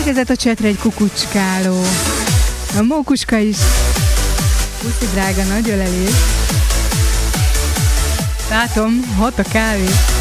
Érkezett a csetre egy kukucskáló. A mókuska is. Puszi drága, nagy ölelés. Látom, hat a kávé.